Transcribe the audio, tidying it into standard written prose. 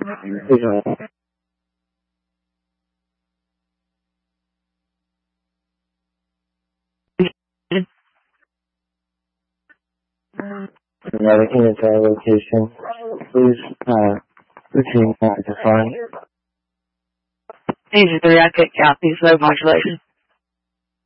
Navigating into our location. Please, routine to find. Agent 3, I could copy slow modulation.